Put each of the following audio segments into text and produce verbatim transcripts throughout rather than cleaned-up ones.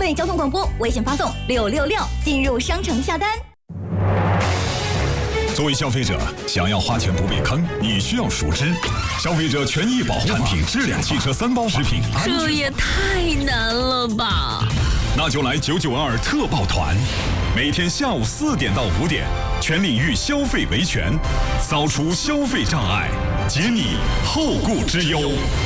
瑞交通广播，微信发送六六六进入商城下单。 作为消费者，想要花钱不被坑，你需要熟知消费者权益保护产品质量汽车三包食品。 这也太难了吧！ 那就来九九二特报团，每天下午四点到五点，全领域消费维权，扫除消费障碍，解你后顾之忧。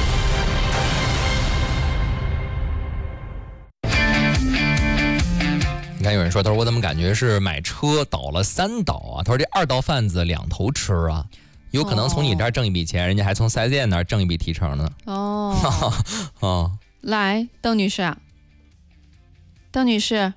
你看有人说，他说我怎么感觉是买车倒了三倒啊？他说这二道贩子两头吃啊，有可能从你这儿挣一笔钱，人家还从四 S 店那儿挣一笔提成呢。 哦， 哦， 来，邓女士，邓女士，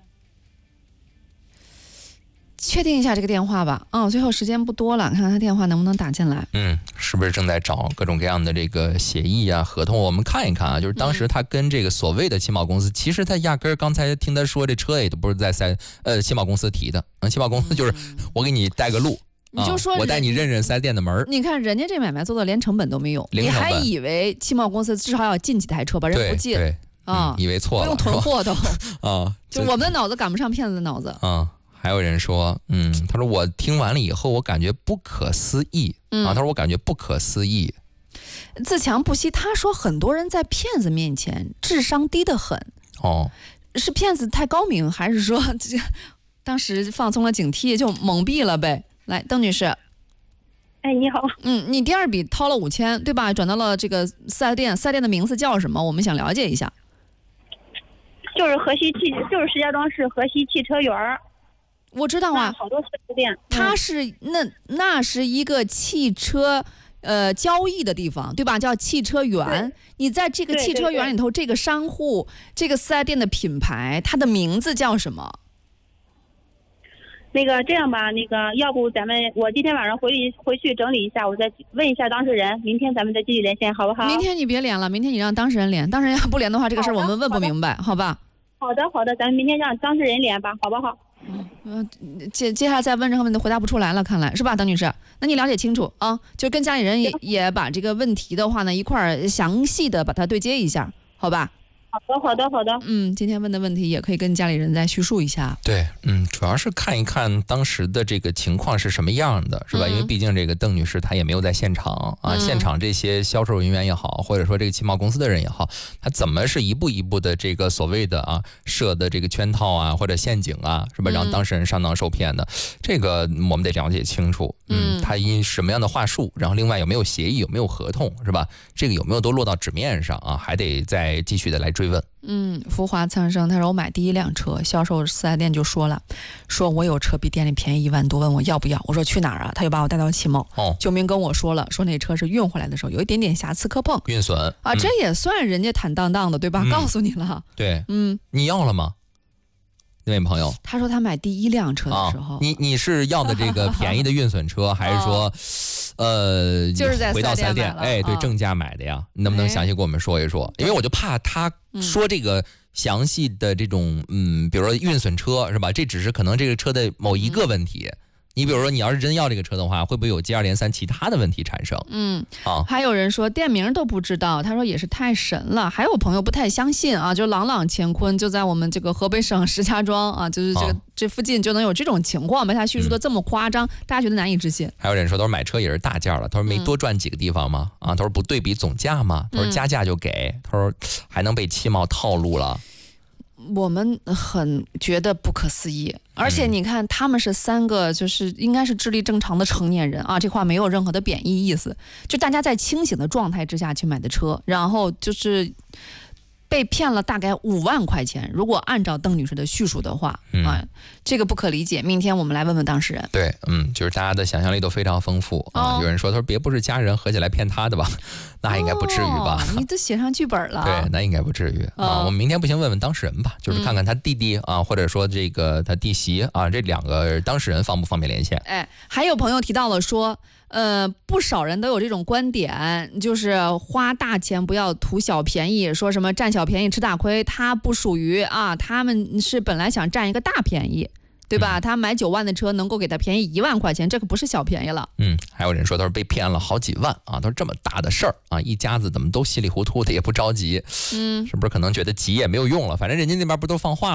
确定一下这个电话吧。哦，最后时间不多了，看看他电话能不能打进来。 嗯，是不是正在找各种各样的这个协议啊、合同？我们看一看啊，就是当时他跟这个所谓的汽贸公司，嗯、其实他压根儿刚才听他说这车也都不是在三呃汽贸公司提的，嗯，汽贸公司就是我给你带个路。 你就说、 啊、我带你认认四 S 店的门。你看人家这买卖做的连成本都没有，你还以为汽贸公司至少要进几台车，把人不进。 对对啊、嗯，以为错了， 不用囤货都啊， 就我们的脑子赶不上骗子的脑子啊。还有人说，嗯，他说我听完了以后，我感觉不可思议、嗯、啊。他说我感觉不可思议。 自强不息，他说很多人在骗子面前智商低得很。 哦， 是骗子太高明，还是说这当时放松了警惕就懵逼了呗？来，邓女士。 哎，你好。 嗯，你第二笔掏了五千，对吧？转到了这个四 S 店，四 S 店的名字叫什么？我们想了解一下。 就是河西汽，就是石家庄市河西汽车园。 我知道啊， 好多四 S 店。 它是那那是一个汽车呃交易的地方，对吧？叫汽车园。你在这个汽车园里头，这个商户，这个四 S 店的品牌，它的名字叫什么？ 那个这样吧，那个要不咱们我今天晚上回去回去整理一下，我再问一下当事人，明天咱们再继续连线，好不好？ 明天你别连了，明天你让当事人连，当事人要不连的话，这个事儿我们问不明白，好吧？ 好的好的，咱们明天让当事人连吧，好不好？ 嗯，接接下来再问这个问题回答不出来了，看来是吧，邓女士？那你了解清楚啊，就跟家里人也也把这个问题的话呢一块儿详细的把它对接一下，好吧？ 好的好的好的。 嗯，今天问的问题也可以跟家里人再叙述一下。 对，嗯，主要是看一看当时的这个情况是什么样的，是吧？嗯、因为毕竟这个邓女士她也没有在现场啊，嗯、现场这些销售人员也好，或者说这个汽贸公司的人也好，他怎么是一步一步的这个所谓的啊设的这个圈套啊或者陷阱啊，是吧？让当事人上当受骗的，嗯、这个我们得了解清楚。嗯，他因什么样的话术，然后另外有没有协议，有没有合同，是吧？这个有没有都落到纸面上啊？还得再继续的来追问。 嗯，浮华苍生，他说我买第一辆车，销售四 S 店就说了，说我有车比店里便宜一万多，问我要不要，我说去哪儿啊？他就把我带到汽贸，哦，就明跟我说了，说那车是运回来的时候有一点点瑕疵磕碰， 运损啊， 嗯、 这也算人家坦荡荡的，对吧？嗯、告诉你了， 对， 嗯， 你要了吗？那位朋友， 他说他买第一辆车的时候， 啊、你你是要的这个便宜的运损车，还是说，哦、呃， 就是在回到四 S 店，哎，对， 哦、 正价买的呀？你能不能详细给我们说一说？哎、因为我就怕他说这个详细的这种，嗯，比如说运损车是吧？这只是可能这个车的某一个问题。嗯，你比如说，你要是真要这个车的话，会不会有接二连三其他的问题产生？ 嗯， 啊， 还有人说店名都不知道，他说也是太神了。还有朋友不太相信啊，就朗朗乾坤就在我们这个河北省石家庄啊，就是这个、啊、这附近就能有这种情况，被他叙述的这么夸张，嗯、大家觉得难以置信。 还有人说，他说买车也是大件了，他说没多赚几个地方吗？嗯、啊，他说不对比总价吗？他说加价就给，嗯、他说还能被汽贸套路了。 我们很觉得不可思议，而且你看他们是三个就是应该是智力正常的成年人啊，这话没有任何的贬义意思，就大家在清醒的状态之下去买的车，然后就是被骗了大概五万块钱，如果按照邓女士的叙述的话、嗯、啊，这个不可理解。明天我们来问问当事人。 对，嗯，就是大家的想象力都非常丰富啊。哦、有人说，他说别不是家人合起来骗他的吧？那应该不至于吧？ 哦、你都写上剧本了。 对，那应该不至于、哦、啊。我们明天不行问问当事人吧，就是看看他弟弟啊，嗯、或者说这个他弟媳啊，这两个当事人方不方便连线？ 哎，还有朋友提到了说。呃，不少人都有这种观点，就是花大钱不要图小便宜，说什么占小便宜吃大亏，他不属于啊，他们是本来想占一个大便宜，对吧？嗯、他买九万的车能够给他便宜一万块钱，这可不是小便宜了。 嗯，还有人说他是被骗了好几万啊，都是这么大的事儿啊，一家子怎么都稀里糊涂的，也不着急，嗯，是不是可能觉得急也没有用了？反正人家那边不都放话了。